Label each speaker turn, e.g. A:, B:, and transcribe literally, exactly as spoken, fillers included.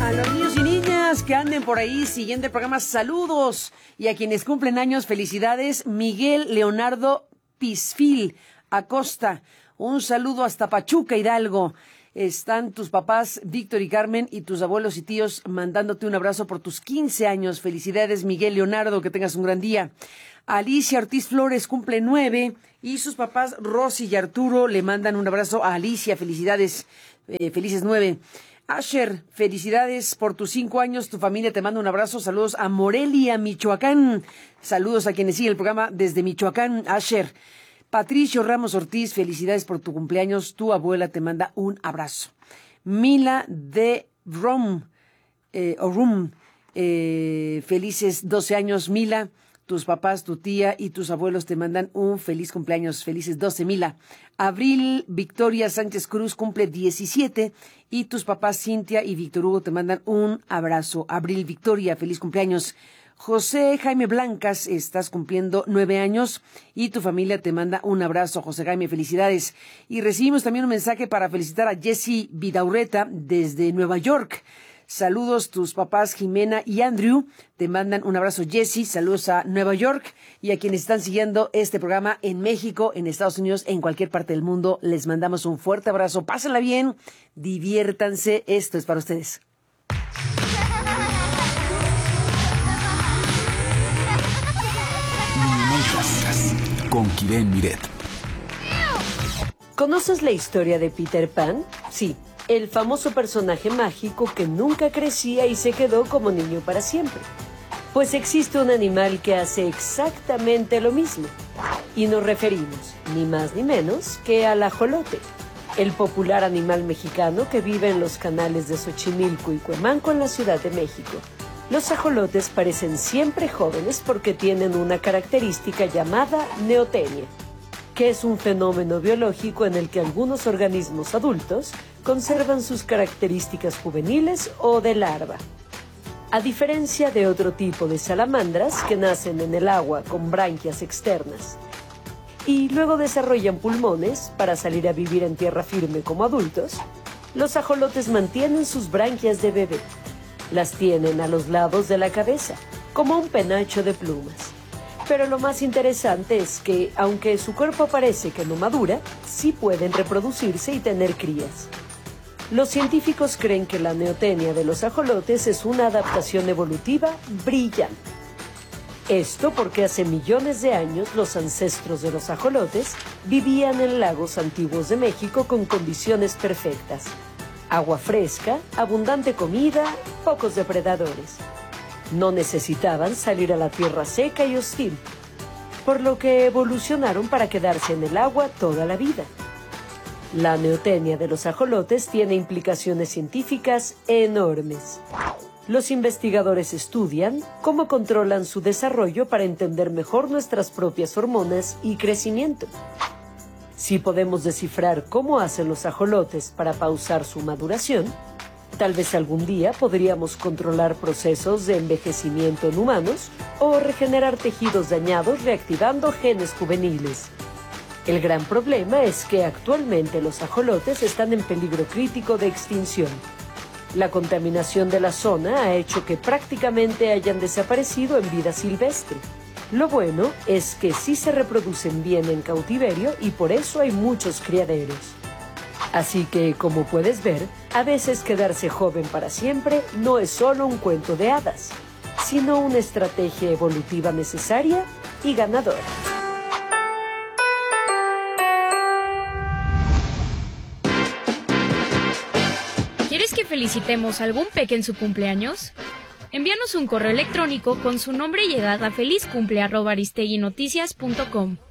A: A los niños y niñas que anden por ahí siguiendo el programa, saludos. Y a quienes cumplen años, felicidades. Miguel Leonardo Pisfil Acosta, un saludo hasta Pachuca, Hidalgo. Están tus papás, Víctor y Carmen, y tus abuelos y tíos mandándote un abrazo por tus quince años. Felicidades, Miguel Leonardo, que tengas un gran día. Alicia Ortiz Flores cumple nueve y sus papás Rosy y Arturo le mandan un abrazo a Alicia. Felicidades, eh, felices nueve. Asher, felicidades por tus cinco años. Tu familia te manda un abrazo. Saludos a Morelia, Michoacán. Saludos a quienes siguen el programa desde Michoacán. Asher. Patricio Ramos Ortiz, felicidades por tu cumpleaños. Tu abuela te manda un abrazo. Mila de Rom, eh, o Rum, eh, felices doce años, Mila. Tus papás, tu tía y tus abuelos te mandan un feliz cumpleaños. Felices doce, Mila. Abril Victoria Sánchez Cruz cumple diecisiete y tus papás Cintia y Víctor Hugo te mandan un abrazo. Abril Victoria, feliz cumpleaños. José Jaime Blancas, estás cumpliendo nueve años y tu familia te manda un abrazo. José Jaime, felicidades. Y recibimos también un mensaje para felicitar a Jessy Vidaurreta desde Nueva York. Saludos, tus papás Jimena y Andrew te mandan un abrazo. Jessy, saludos a Nueva York y a quienes están siguiendo este programa en México, en Estados Unidos, en cualquier parte del mundo. Les mandamos un fuerte abrazo. Pásenla bien, diviértanse. Esto es para ustedes.
B: Con Kiren Miret.
C: ¿Conoces la historia de Peter Pan? Sí, el famoso personaje mágico que nunca crecía y se quedó como niño para siempre. Pues existe un animal que hace exactamente lo mismo. Y nos referimos, ni más ni menos, que al ajolote, el popular animal mexicano que vive en los canales de Xochimilco y Cuemanco en la Ciudad de México. Los ajolotes parecen siempre jóvenes porque tienen una característica llamada neotenia, que es un fenómeno biológico en el que algunos organismos adultos conservan sus características juveniles o de larva. A diferencia de otro tipo de salamandras que nacen en el agua con branquias externas y luego desarrollan pulmones para salir a vivir en tierra firme como adultos, los ajolotes mantienen sus branquias de bebé. Las tienen a los lados de la cabeza, como un penacho de plumas. Pero lo más interesante es que, aunque su cuerpo parece que no madura, sí pueden reproducirse y tener crías. Los científicos creen que la neotenia de los ajolotes es una adaptación evolutiva brillante. Esto porque hace millones de años los ancestros de los ajolotes vivían en lagos antiguos de México con condiciones perfectas. Agua fresca, abundante comida, pocos depredadores. No necesitaban salir a la tierra seca y hostil, por lo que evolucionaron para quedarse en el agua toda la vida. La neotenia de los ajolotes tiene implicaciones científicas enormes. Los investigadores estudian cómo controlan su desarrollo para entender mejor nuestras propias hormonas y crecimiento. Si podemos descifrar cómo hacen los ajolotes para pausar su maduración, tal vez algún día podríamos controlar procesos de envejecimiento en humanos o regenerar tejidos dañados reactivando genes juveniles. El gran problema es que actualmente los ajolotes están en peligro crítico de extinción. La contaminación de la zona ha hecho que prácticamente hayan desaparecido en vida silvestre. Lo bueno es que sí se reproducen bien en cautiverio y por eso hay muchos criaderos. Así que, como puedes ver, a veces quedarse joven para siempre no es solo un cuento de hadas, sino una estrategia evolutiva necesaria y ganadora.
D: ¿Quieres que felicitemos a algún peque en su cumpleaños? Envíanos un correo electrónico con su nombre y edad a felizcumple arroba aristeguinoticias punto com.